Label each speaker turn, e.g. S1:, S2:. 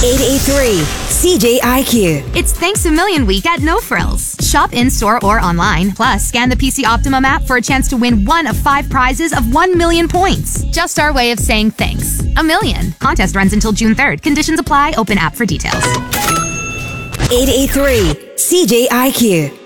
S1: 883 CJIQ.
S2: It's Thanks a Million week at No Frills. Shop in-store or online. Plus, scan the PC Optimum app for a chance to win one of 5 prizes of 1 million points. Just our way of saying thanks. A million. Contest runs until June 3rd. Conditions apply. Open app for details.
S1: 883 CJIQ.